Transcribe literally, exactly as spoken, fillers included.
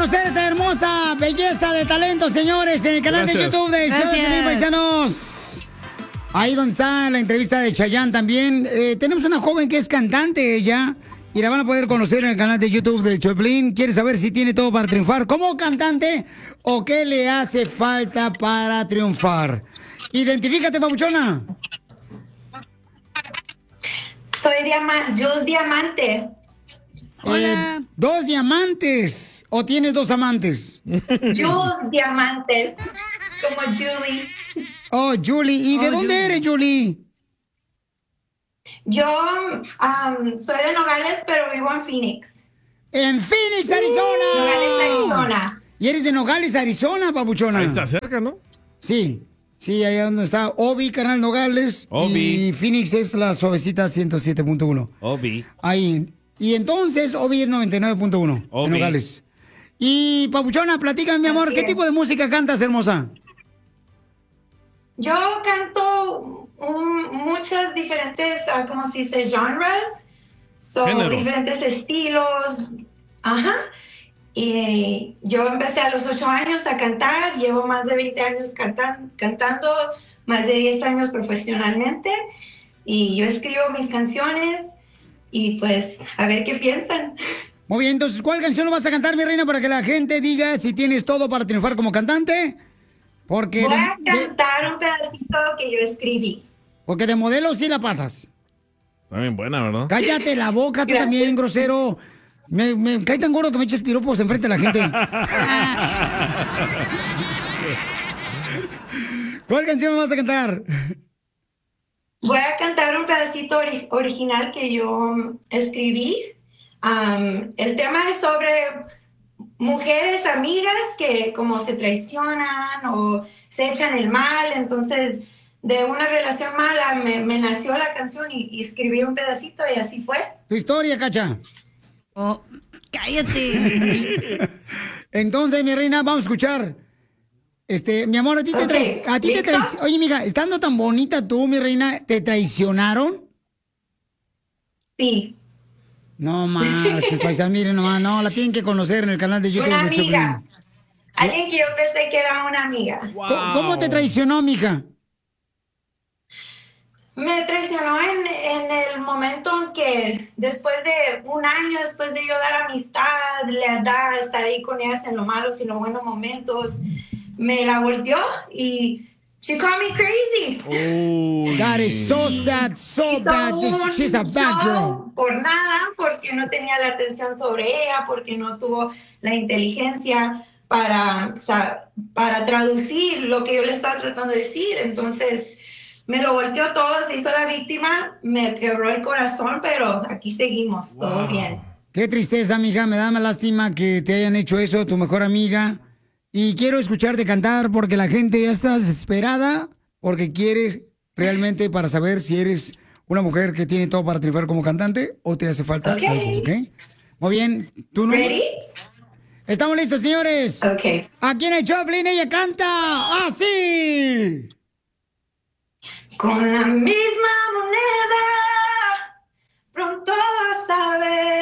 conocer esta hermosa belleza de talento, señores, en el canal Gracias. de YouTube del Show de Piolín, paisanos. Ahí donde está la entrevista de Chayanne también. Eh, tenemos una joven que es cantante ella. Y la van a poder conocer en el canal de YouTube del Choplin. ¿Quiere saber si tiene todo para triunfar como cantante o qué le hace falta para triunfar? Identifícate, papuchona. Soy Diama Jules Diamante. Hola. Eh, ¿Dos diamantes o tienes dos amantes? Jules Diamantes, como Julie. Oh, Julie. ¿Y de Oh, dónde Julie. eres, Julie? Yo um, soy de Nogales, pero vivo en Phoenix. En Phoenix, Arizona. Nogales, Arizona. Y eres de Nogales, Arizona, papuchona. Ahí está cerca, ¿no? Sí. Sí, allá donde está Obi, canal Nogales. Obi. Y Phoenix es la suavecita ciento siete punto uno. Obi. Ahí. Y entonces Obi es noventa y nueve punto uno en Obi. Nogales. Y papuchona, platícame, mi amor, Así ¿qué es. tipo de música cantas, hermosa? Yo canto um, muchas diferentes, uh, ¿cómo se dice? Genres. So, Géneros. diferentes estilos. Ajá. Y yo empecé a los ocho años a cantar. Llevo más de veinte años cantan- cantando, más de diez años profesionalmente. Y yo escribo mis canciones y pues a ver qué piensan. Muy bien, entonces, ¿cuál canción vas a cantar, mi reina, para que la gente diga si tienes todo para triunfar como cantante? Porque Voy a de, de- cantar un pedacito que yo escribí. porque de modelo sí la pasas. Está bien buena, ¿verdad? Cállate la boca, tú Gracias. también, grosero. Me, me cae tan gordo que me eches piropos enfrente de la gente. ¿Cuál canción me vas a cantar? Voy a cantar un pedacito ori- original que yo escribí. Um, el tema es sobre mujeres amigas que como se traicionan o se echan el mal. Entonces, de una relación mala me, me nació la canción y, y escribí un pedacito y así fue. Tu historia, Cacha. Oh, cállate. Entonces, mi reina, vamos a escuchar. Este, mi amor, a ti te Ok, traes, a ti te ¿listo? traes. Oye, mija, estando tan bonita tú, mi reina, ¿te traicionaron? Sí, No manches, paisanos, miren nomás, no, la tienen que conocer en el canal de YouTube una de Choplin. amiga. Alguien que yo pensé que era una amiga. ¿Cómo, cómo te traicionó, mija? Me traicionó en, en el momento en que después de un año, después de yo dar amistad, lealtad, estar ahí con ellas en los malos y los buenos momentos, me la volteó y she called me crazy. Uy. That is so sad, so Hizo bad. This- un she's a bad show girl. por nada, porque no tenía la atención sobre ella, porque no tuvo la inteligencia para, o sea, para traducir lo que yo le estaba tratando de decir. Entonces me lo volteó todo, se hizo la víctima, me quebró el corazón, pero aquí seguimos, todo bien. Qué tristeza, amiga, me da más lástima que te hayan hecho eso, tu mejor amiga. Y quiero escucharte cantar porque la gente ya está desesperada porque quieres realmente para saber si eres una mujer que tiene todo para triunfar como cantante o te hace falta Ok. algo, ¿ok? Muy bien, ¿tú no? ¿Ready? ¿Estamos listos, señores? Ok. Aquí en el Choplin ella canta así. Con la misma moneda, pronto vas a ver